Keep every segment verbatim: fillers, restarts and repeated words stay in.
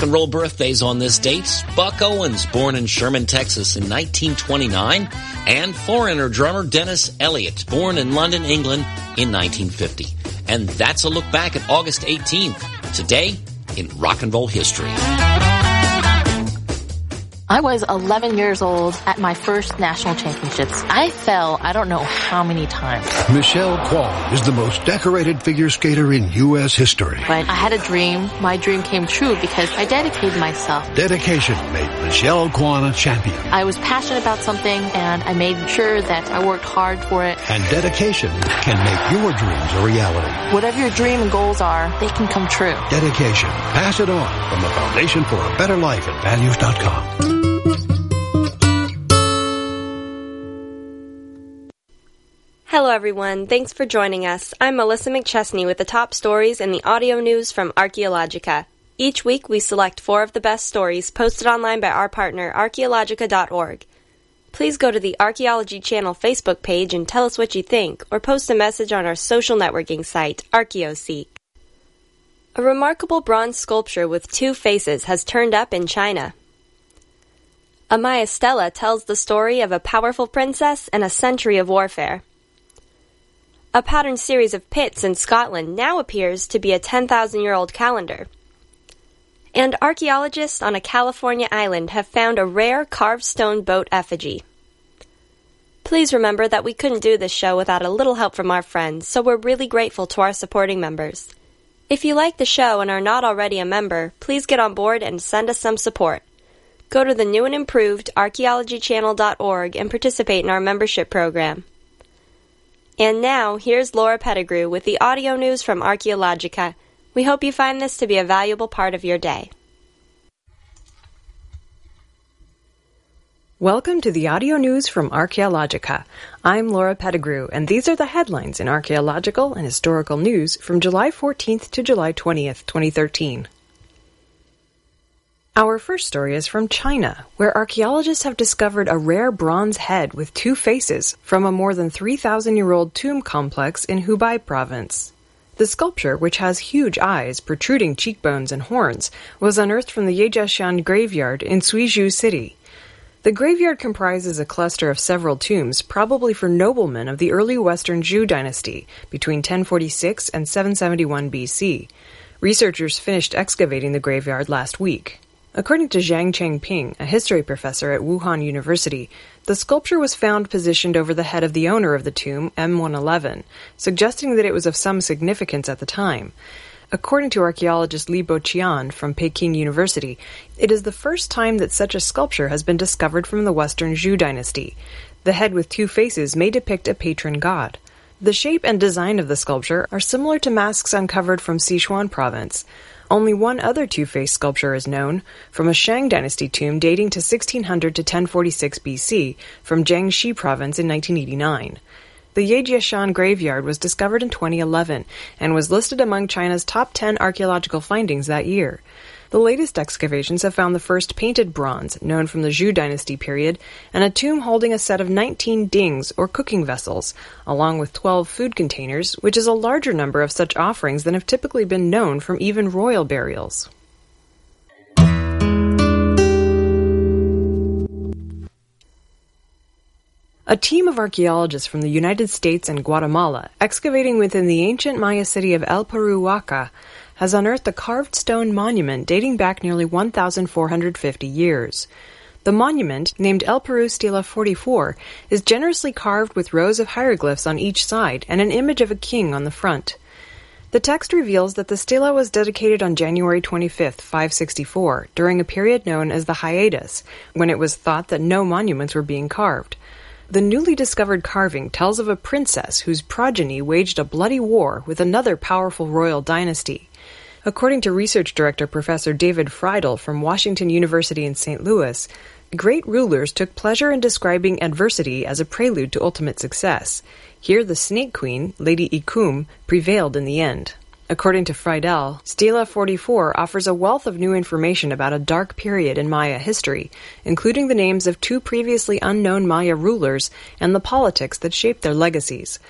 rock and roll birthdays on this date. Buck Owens, born in Sherman, Texas in nineteen twenty-nine, and Foreigner drummer Dennis Elliott, born in London, England in nineteen fifty. And that's a look back at August eighteenth, today in rock and roll history. I was eleven years old at my first national championships. I fell, I don't know how many times. Michelle Kwan is the most decorated figure skater in U S history. But I had a dream. My dream came true because I dedicated myself. Dedication made Michelle Kwan a champion. I was passionate about something, and I made sure that I worked hard for it. And dedication can make your dreams a reality. Whatever your dream and goals are, they can come true. Dedication. Pass it on from the Foundation for a Better Life at values dot com. Hello everyone, thanks for joining us. I'm Melissa McChesney with the top stories in the audio news from Archaeologica. Each week we select four of the best stories posted online by our partner, archaeologica dot org. Please go to the Archaeology Channel Facebook page and tell us what you think, or post a message on our social networking site, ArchaeoSeek. A remarkable bronze sculpture with two faces has turned up in China. A Maya stela tells the story of a powerful princess and a century of warfare. A patterned series of pits in Scotland now appears to be a ten thousand year old calendar. And archaeologists on a California island have found a rare carved stone boat effigy. Please remember that we couldn't do this show without a little help from our friends, so we're really grateful to our supporting members. If you like the show and are not already a member, please get on board and send us some support. Go to the new and improved archaeology channel dot org and participate in our membership program. And now, here's Laura Pettigrew with the audio news from Archaeologica. We hope you find this to be a valuable part of your day. Welcome to the audio news from Archaeologica. I'm Laura Pettigrew, and these are the headlines in archaeological and historical news from July fourteenth to July twentieth, twenty thirteen. Our first story is from China, where archaeologists have discovered a rare bronze head with two faces from a more than three thousand year old tomb complex in Hubei province. The sculpture, which has huge eyes, protruding cheekbones, and horns, was unearthed from the Yejiashan graveyard in Suizhou City. The graveyard comprises a cluster of several tombs, probably for noblemen of the early Western Zhou dynasty, between ten forty-six and seven seventy-one B C. Researchers finished excavating the graveyard last week. According to Zhang Chengping, a history professor at Wuhan University, the sculpture was found positioned over the head of the owner of the tomb, M one eleven, suggesting that it was of some significance at the time. According to archaeologist Li Boqian from Peking University, it is the first time that such a sculpture has been discovered from the Western Zhou dynasty. The head with two faces may depict a patron god. The shape and design of the sculpture are similar to masks uncovered from Sichuan province. Only one other two-faced sculpture is known, from a Shang dynasty tomb dating to sixteen hundred to ten forty-six B C from Jiangxi province in nineteen eighty-nine. The Yejiashan graveyard was discovered in twenty eleven and was listed among China's top ten archaeological findings that year. The latest excavations have found the first painted bronze, known from the Zhou dynasty period, and a tomb holding a set of nineteen dings, or cooking vessels, along with twelve food containers, which is a larger number of such offerings than have typically been known from even royal burials. A team of archaeologists from the United States and Guatemala, excavating within the ancient Maya city of El Peruaca, has unearthed a carved stone monument dating back nearly one thousand four hundred fifty years. The monument, named El Peru Stela forty-four, is generously carved with rows of hieroglyphs on each side and an image of a king on the front. The text reveals that the stela was dedicated on January twenty-fifth, five sixty-four, during a period known as the hiatus, when it was thought that no monuments were being carved. The newly discovered carving tells of a princess whose progeny waged a bloody war with another powerful royal dynasty. According to research director Professor David Friedel from Washington University in Saint Louis, great rulers took pleasure in describing adversity as a prelude to ultimate success. Here the Snake Queen, Lady Ikum, prevailed in the end. According to Friedel, Stela forty-four offers a wealth of new information about a dark period in Maya history, including the names of two previously unknown Maya rulers and the politics that shaped their legacies.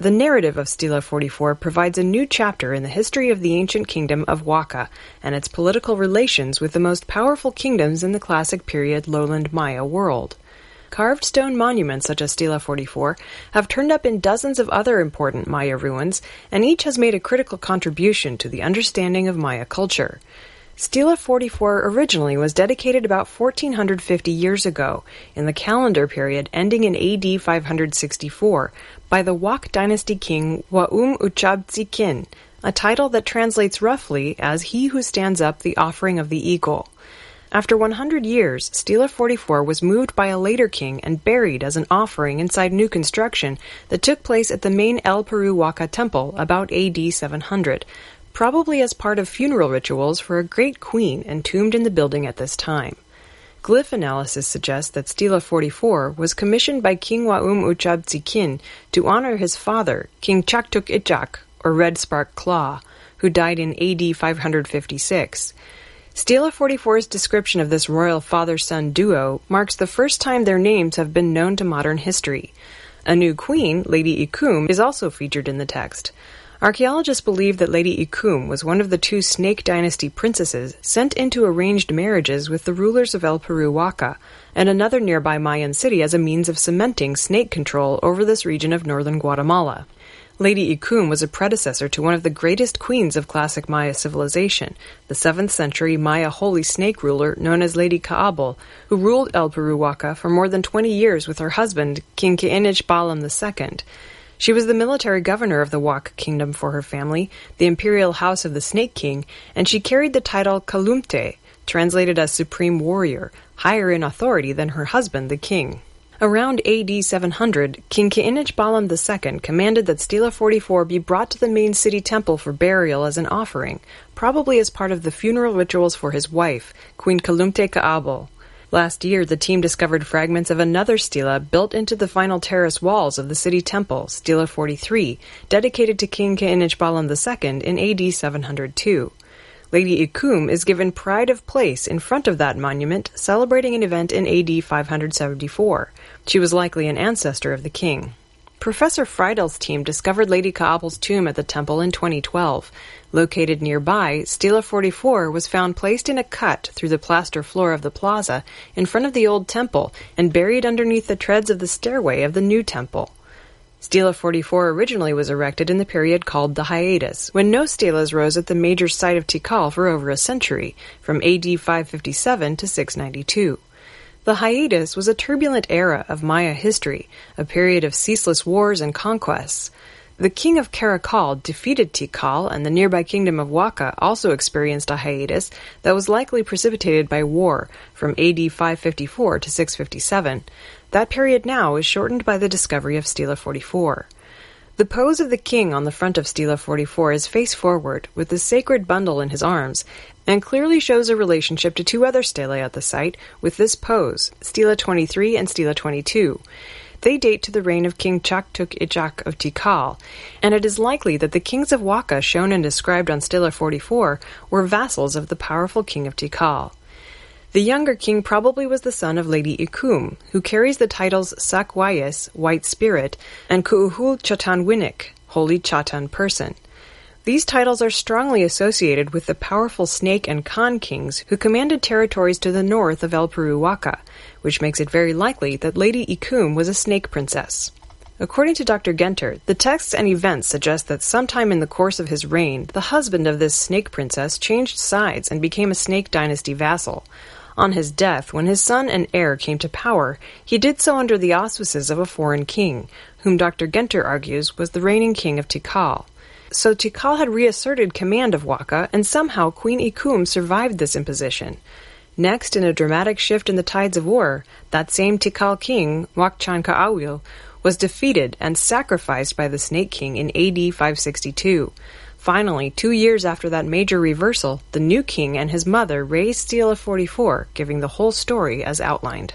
The narrative of Stela forty-four provides a new chapter in the history of the ancient kingdom of Waka and its political relations with the most powerful kingdoms in the classic period lowland Maya world. Carved stone monuments such as Stela forty-four have turned up in dozens of other important Maya ruins, and each has made a critical contribution to the understanding of Maya culture. Stela forty-four originally was dedicated about fourteen fifty years ago, in the calendar period ending in A D five sixty-four, by the Wak dynasty king Waum Uchabtzikin, a title that translates roughly as He Who Stands Up the Offering of the Eagle. After one hundred years, Stela forty-four was moved by a later king and buried as an offering inside new construction that took place at the main El Peru Waka temple about A D seven hundred, probably as part of funeral rituals for a great queen entombed in the building at this time. Glyph analysis suggests that Stela forty-four was commissioned by King Waum Uchabtzikin to honor his father, King Chaktuk Ichak, or Red Spark Claw, who died in A D five fifty-six. Stela forty-four's description of this royal father-son duo marks the first time their names have been known to modern history. A new queen, Lady Ikum, is also featured in the text. Archaeologists believe that Lady Ikum was one of the two Snake Dynasty princesses sent into arranged marriages with the rulers of El Peru Waka and another nearby Mayan city as a means of cementing snake control over this region of northern Guatemala. Lady Ikum was a predecessor to one of the greatest queens of classic Maya civilization, the seventh century Maya holy snake ruler known as Lady Kaabal, who ruled El Peru Waka for more than twenty years with her husband, King Keinich Balam the Second. She was the military governor of the Wak kingdom for her family, the imperial house of the Snake King, and she carried the title Kalumte, translated as Supreme Warrior, higher in authority than her husband, the king. Around A D seven hundred, King Keinich Balam the Second commanded that Stela forty-four be brought to the main city temple for burial as an offering, probably as part of the funeral rituals for his wife, Queen Kalumte Kaabal. Last year, the team discovered fragments of another stela built into the final terrace walls of the city temple, Stela forty-three, dedicated to King Keinich Balam the Second in A D seven hundred two. Lady Ikum is given pride of place in front of that monument, celebrating an event in A D five seventy-four. She was likely an ancestor of the king. Professor Friedel's team discovered Lady Kaabal's tomb at the temple in twenty twelve. Located nearby, Stela forty-four was found placed in a cut through the plaster floor of the plaza in front of the old temple and buried underneath the treads of the stairway of the new temple. Stela forty-four originally was erected in the period called the Hiatus, when no stelas rose at the major site of Tikal for over a century, from A D five fifty-seven to six ninety-two. The Hiatus was a turbulent era of Maya history, a period of ceaseless wars and conquests. The king of Caracal defeated Tikal, and the nearby kingdom of Waka also experienced a hiatus that was likely precipitated by war from A D five fifty-four to six fifty-seven. That period now is shortened by the discovery of Stela forty-four. The pose of the king on the front of Stela forty-four is face forward, with the sacred bundle in his arms, and clearly shows a relationship to two other stelae at the site with this pose, Stela twenty-three and Stela twenty-two. They date to the reign of King Chaktuk Ichak of Tikal, and it is likely that the kings of Waka shown and described on Stela forty-four were vassals of the powerful king of Tikal. The younger king probably was the son of Lady Ikum, who carries the titles Sakwayas, White Spirit, and Kuuhul Chatanwinik, Holy Chatan Person. These titles are strongly associated with the powerful Snake and Khan kings who commanded territories to the north of El Peru Waka, which makes it very likely that Lady Ikum was a snake princess. According to Doctor Genter, the texts and events suggest that sometime in the course of his reign, the husband of this snake princess changed sides and became a Snake Dynasty vassal. On his death, when his son and heir came to power, he did so under the auspices of a foreign king, whom Doctor Genter argues was the reigning king of Tikal. So Tikal had reasserted command of Waka, and somehow Queen Ikum survived this imposition. Next, in a dramatic shift in the tides of war, that same Tikal king, Wakchan Kaawil, was defeated and sacrificed by the Snake King in A D five sixty-two. Finally, two years after that major reversal, the new king and his mother raised Stela forty-four, giving the whole story as outlined.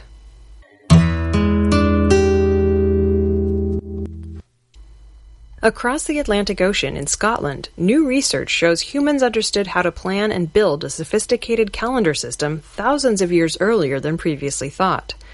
Across the Atlantic Ocean in Scotland, new research shows humans understood how to plan and build a sophisticated calendar system thousands of years earlier than previously thought.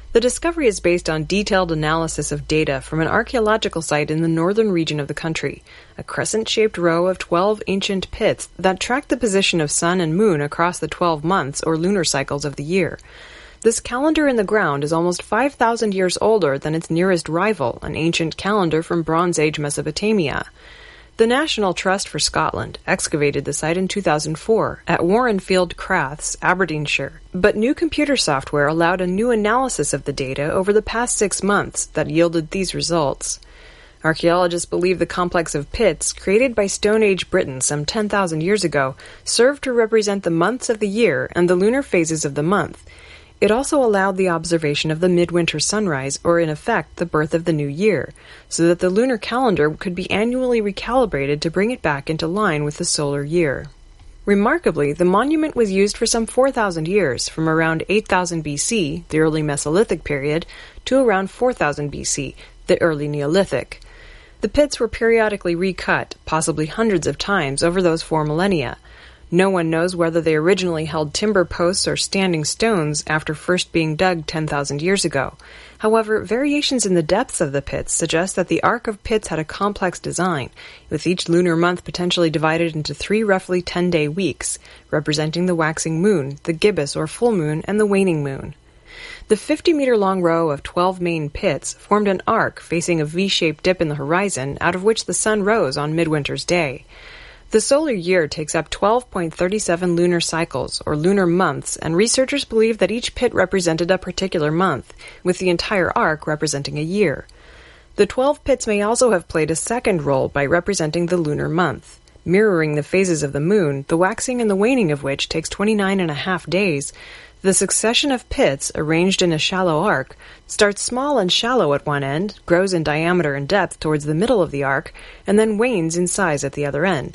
The discovery is based on detailed analysis of data from an archaeological site in the northern region of the country, a crescent-shaped row of twelve ancient pits that track the position of sun and moon across the twelve months or lunar cycles of the year. This calendar in the ground is almost five thousand years older than its nearest rival, an ancient calendar from Bronze Age Mesopotamia. The National Trust for Scotland excavated the site in two thousand four at Warrenfield Crafts, Aberdeenshire, but new computer software allowed a new analysis of the data over the past six months that yielded these results. Archaeologists believe the complex of pits, created by Stone Age Britain some ten thousand years ago, served to represent the months of the year and the lunar phases of the month. It also allowed the observation of the midwinter sunrise, or in effect, the birth of the new year, so that the lunar calendar could be annually recalibrated to bring it back into line with the solar year. Remarkably, the monument was used for some four thousand years, from around eight thousand B C, the early Mesolithic period, to around four thousand B C, the early Neolithic. The pits were periodically recut, possibly hundreds of times, over those four millennia. No one knows whether they originally held timber posts or standing stones after first being dug ten thousand years ago. However, variations in the depths of the pits suggest that the arc of pits had a complex design, with each lunar month potentially divided into three roughly ten-day weeks, representing the waxing moon, the gibbous or full moon, and the waning moon. The fifty-meter-long row of twelve main pits formed an arc facing a V-shaped dip in the horizon out of which the sun rose on midwinter's day. The solar year takes up twelve point three seven lunar cycles, or lunar months, and researchers believe that each pit represented a particular month, with the entire arc representing a year. The twelve pits may also have played a second role by representing the lunar month. Mirroring the phases of the moon, the waxing and the waning of which takes twenty-nine and a half days, the succession of pits, arranged in a shallow arc, starts small and shallow at one end, grows in diameter and depth towards the middle of the arc, and then wanes in size at the other end.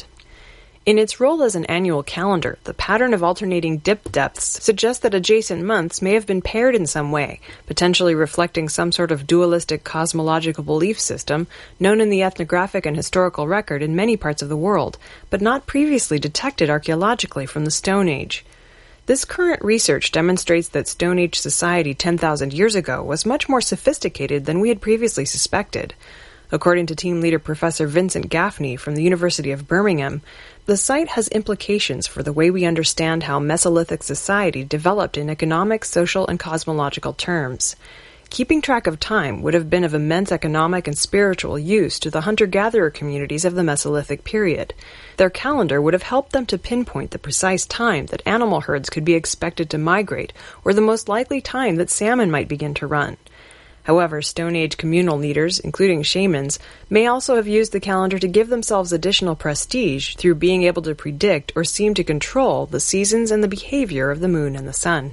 In its role as an annual calendar, the pattern of alternating dip depths suggests that adjacent months may have been paired in some way, potentially reflecting some sort of dualistic cosmological belief system known in the ethnographic and historical record in many parts of the world, but not previously detected archaeologically from the Stone Age. This current research demonstrates that Stone Age society ten thousand years ago was much more sophisticated than we had previously suspected. According to team leader Professor Vincent Gaffney from the University of Birmingham, the site has implications for the way we understand how Mesolithic society developed in economic, social, and cosmological terms. Keeping track of time would have been of immense economic and spiritual use to the hunter-gatherer communities of the Mesolithic period. Their calendar would have helped them to pinpoint the precise time that animal herds could be expected to migrate, or the most likely time that salmon might begin to run. However, Stone Age communal leaders, including shamans, may also have used the calendar to give themselves additional prestige through being able to predict or seem to control the seasons and the behavior of the moon and the sun.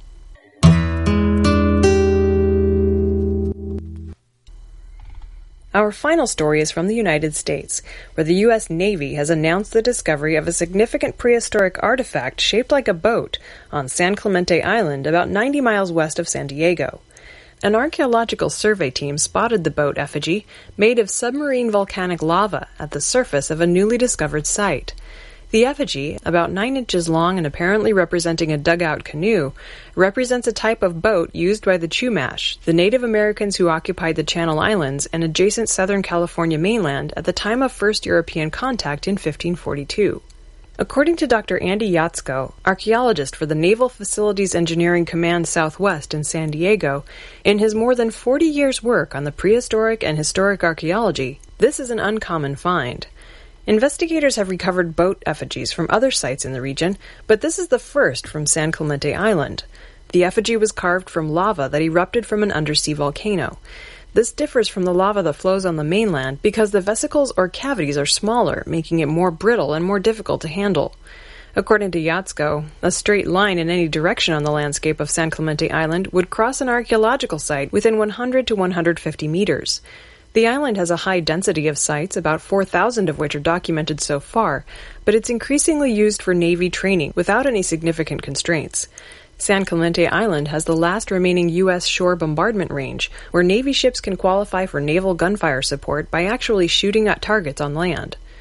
Our final story is from the United States, where the U S Navy has announced the discovery of a significant prehistoric artifact shaped like a boat on San Clemente Island, about ninety miles west of San Diego. An archaeological survey team spotted the boat effigy, made of submarine volcanic lava, at the surface of a newly discovered site. The effigy, about nine inches long and apparently representing a dugout canoe, represents a type of boat used by the Chumash, the Native Americans who occupied the Channel Islands and adjacent Southern California mainland at the time of first European contact in fifteen forty-two. According to Doctor Andy Yatsko, archaeologist for the Naval Facilities Engineering Command Southwest in San Diego, in his more than forty years' work on the prehistoric and historic archaeology, this is an uncommon find. Investigators have recovered boat effigies from other sites in the region, but this is the first from San Clemente Island. The effigy was carved from lava that erupted from an undersea volcano. This differs from the lava that flows on the mainland because the vesicles or cavities are smaller, making it more brittle and more difficult to handle. According to Yatsko, a straight line in any direction on the landscape of San Clemente Island would cross an archaeological site within one hundred to one hundred fifty meters. The island has a high density of sites, about four thousand of which are documented so far, but it's increasingly used for Navy training without any significant constraints. San Clemente Island has the last remaining U S shore bombardment range, where Navy ships can qualify for naval gunfire support by actually shooting at targets on land.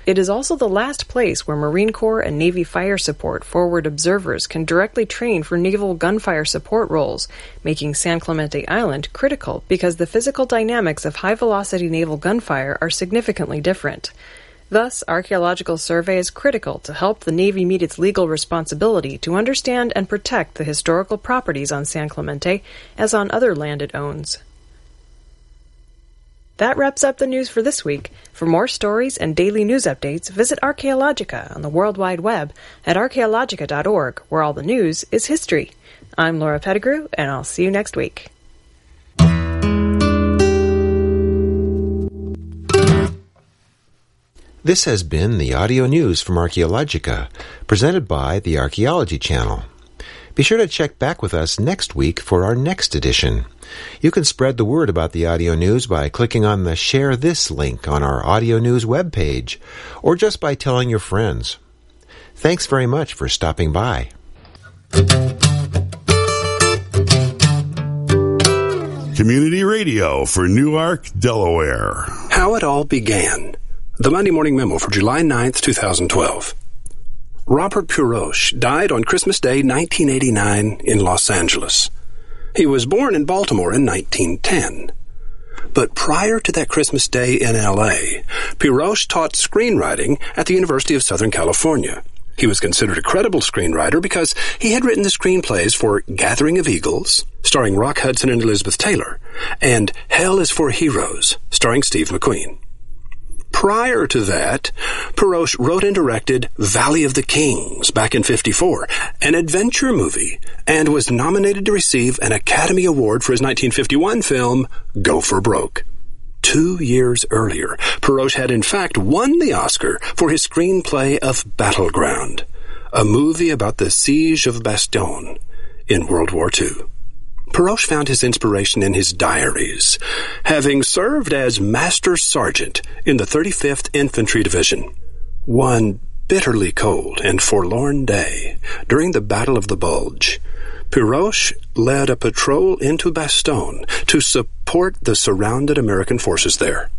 It is also the last place where Marine Corps and Navy Fire Support forward observers can directly train for naval gunfire support roles, making San Clemente Island critical because the physical dynamics of high-velocity naval gunfire are significantly different. Thus, archaeological survey is critical to help the Navy meet its legal responsibility to understand and protect the historical properties on San Clemente as on other land it owns. That wraps up the news for this week. For more stories and daily news updates, visit Archaeologica on the World Wide Web at archaeologica dot org, where all the news is history. I'm Laura Pettigrew, and I'll see you next week. This has been the audio news from Archaeologica, presented by the Archaeology Channel. Be sure to check back with us next week for our next edition. You can spread the word about the audio news by clicking on the Share This link on our audio news webpage, or just by telling your friends. Thanks very much for stopping by. Community Radio for Newark, Delaware. How it all began. The Monday Morning Memo for July ninth, twenty twelve. Robert Purosh died on Christmas Day, nineteen eighty-nine, in Los Angeles. He was born in Baltimore in nineteen ten. But prior to that Christmas Day in L A, Purosh taught screenwriting at the University of Southern California. He was considered a credible screenwriter because he had written the screenplays for Gathering of Eagles, starring Rock Hudson and Elizabeth Taylor, and Hell is for Heroes, starring Steve McQueen. Prior to that, Purosh wrote and directed Valley of the Kings back in fifty-four, an adventure movie, and was nominated to receive an Academy Award for his nineteen fifty-one film, Go for Broke. Two years earlier, Purosh had in fact won the Oscar for his screenplay of Battleground, a movie about the siege of Bastogne in World War Two. Purosh found his inspiration in his diaries, having served as Master Sergeant in the thirty-fifth Infantry Division. One bitterly cold and forlorn day, during the Battle of the Bulge, Purosh led a patrol into Bastogne to support the surrounded American forces there.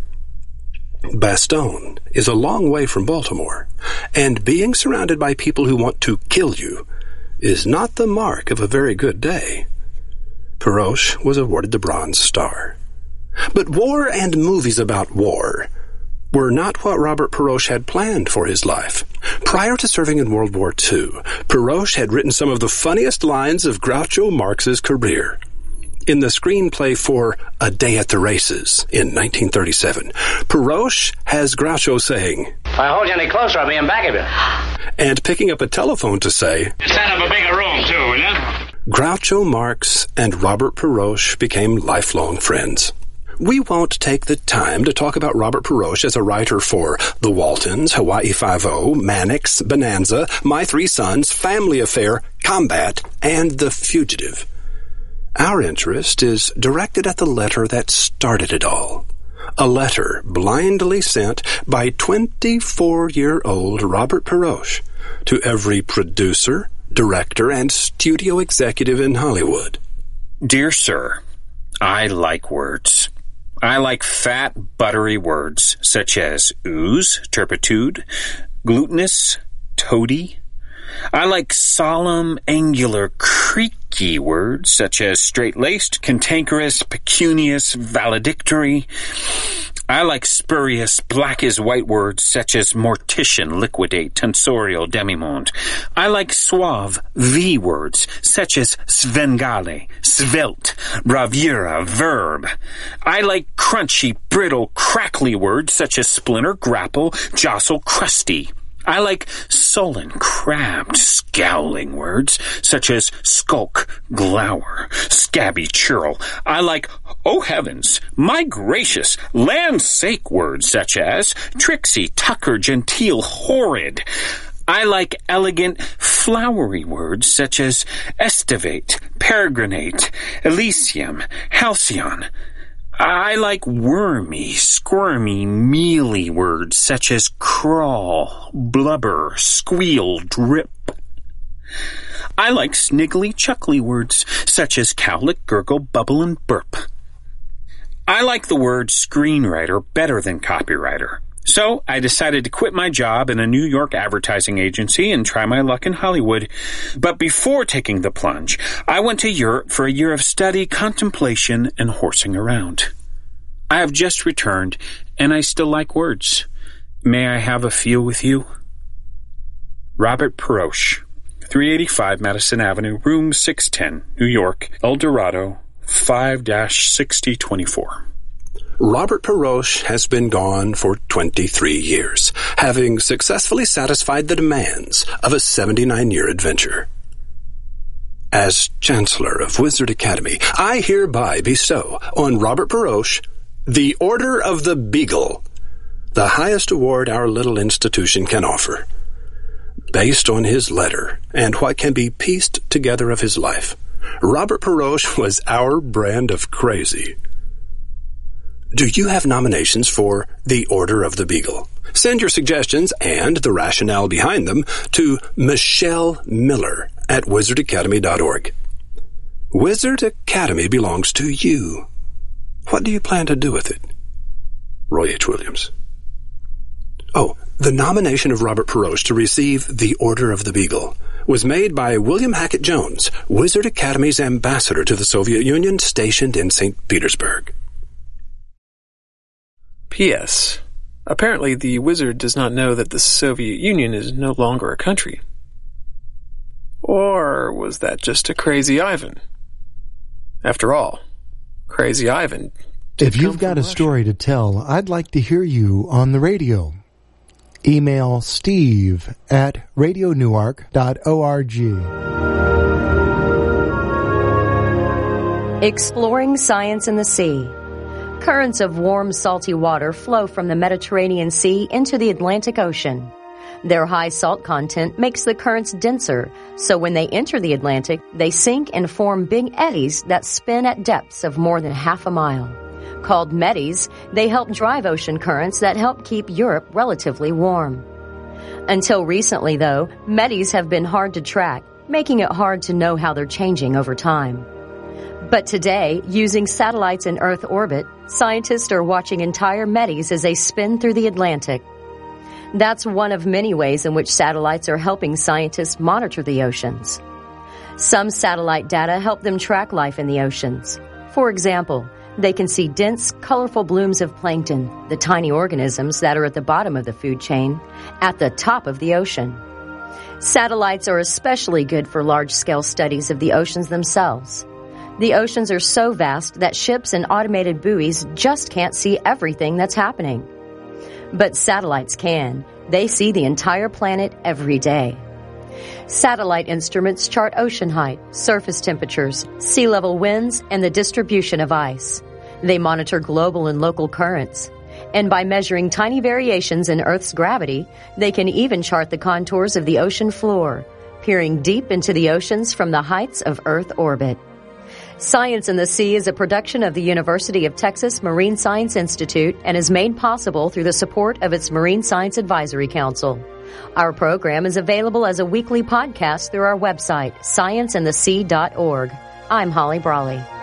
Bastogne is a long way from Baltimore, and being surrounded by people who want to kill you is not the mark of a very good day. Purosh was awarded the Bronze Star. But war and movies about war were not what Robert Purosh had planned for his life. Prior to serving in World War Two, Purosh had written some of the funniest lines of Groucho Marx's career. In the screenplay for A Day at the Races in nineteen thirty-seven, Purosh has Groucho saying, "If I hold you any closer, I'll be in back of you." And picking up a telephone to say, "Set up a bigger room, too, will you?" Groucho Marx and Robert Purosh became lifelong friends. We won't take the time to talk about Robert Purosh as a writer for The Waltons, Hawaii Five-O, Mannix, Bonanza, My Three Sons, Family Affair, Combat, and The Fugitive. Our interest is directed at the letter that started it all. A letter blindly sent by twenty-four-year-old Robert Purosh to every producer, director, and studio executive in Hollywood. Dear Sir, I like words. I like fat, buttery words such as ooze, turpitude, glutinous, toady. I like solemn, angular, creaky words such as straight-laced, cantankerous, pecunious, valedictory. I like spurious, black-as-white words such as mortician, liquidate, tonsorial, demimonde. I like suave, V words such as svengale, svelte, bravura, verb. I like crunchy, brittle, crackly words such as splinter, grapple, jostle, crusty. I like sullen, crabbed, scowling words such as skulk, glower, scabby, churl. I like, oh heavens, my gracious, land's sake words such as tricksy, tucker, genteel, horrid. I like elegant, flowery words such as estivate, peregrinate, elysium, halcyon. I like wormy, squirmy, mealy words such as crawl, blubber, squeal, drip. I like sniggly, chuckly words such as cowlick, gurgle, bubble, and burp. I like the word screenwriter better than copywriter. So I decided to quit my job in a New York advertising agency and try my luck in Hollywood. But before taking the plunge, I went to Europe for a year of study, contemplation, and horsing around. I have just returned, and I still like words. May I have a few with you? Robert Perosh, three eighty-five Madison Avenue, room six ten, New York, El Dorado, five sixty twenty-four. Robert Perosh has been gone for twenty-three years, having successfully satisfied the demands of a seventy-nine-year adventure. As Chancellor of Wizard Academy, I hereby bestow on Robert Perosh the Order of the Beagle, the highest award our little institution can offer. Based on his letter and what can be pieced together of his life, Robert Perosh was our brand of crazy. Do you have nominations for the Order of the Beagle? Send your suggestions and the rationale behind them to Michelle Miller at wizard academy dot org. Wizard Academy belongs to you. What do you plan to do with it? Roy H. Williams. Oh, the nomination of Robert Perosh to receive the Order of the Beagle was made by William Hackett Jones, Wizard Academy's ambassador to the Soviet Union stationed in Saint Petersburg. P S. Apparently the wizard does not know that the Soviet Union is no longer a country. Or was that just a crazy Ivan? After all, Crazy Ivan did If you've got a Russia. story to tell, I'd like to hear you on the radio. Email steve at radio newark dot org. Exploring science in the sea. Currents of warm, salty water flow from the Mediterranean Sea into the Atlantic Ocean. Their high salt content makes the currents denser, so when they enter the Atlantic, they sink and form big eddies that spin at depths of more than half a mile. Called meddies, they help drive ocean currents that help keep Europe relatively warm. Until recently, though, meddies have been hard to track, making it hard to know how they're changing over time. But today, using satellites in Earth orbit, scientists are watching entire meddies as they spin through the Atlantic. That's one of many ways in which satellites are helping scientists monitor the oceans. Some satellite data help them track life in the oceans. For example, they can see dense, colorful blooms of plankton, the tiny organisms that are at the bottom of the food chain, at the top of the ocean. Satellites are especially good for large-scale studies of the oceans themselves. The oceans are so vast that ships and automated buoys just can't see everything that's happening. But satellites can. They see the entire planet every day. Satellite instruments chart ocean height, surface temperatures, sea level winds, and the distribution of ice. They monitor global and local currents. And by measuring tiny variations in Earth's gravity, they can even chart the contours of the ocean floor, peering deep into the oceans from the heights of Earth orbit. Science in the Sea is a production of the University of Texas Marine Science Institute and is made possible through the support of its Marine Science Advisory Council. Our program is available as a weekly podcast through our website, science in the sea dot org. I'm Holly Brawley.